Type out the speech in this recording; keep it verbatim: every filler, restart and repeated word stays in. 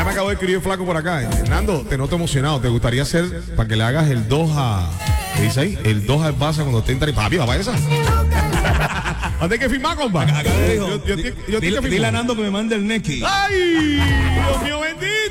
Ya me acabo de escribir flaco por acá. Nando, te noto emocionado. ¿Te gustaría hacer para que le hagas el dos a... ¿Qué dice ahí? El dos al Barça cuando te entra y papi, va para esa. ¿Dónde hay que firmar, compa? Acá me dijo, Yo, yo, yo, yo, yo dile, tengo que dile a firmar. Nando que me mande el Neki. ¡Ay! Dios mío, bendito.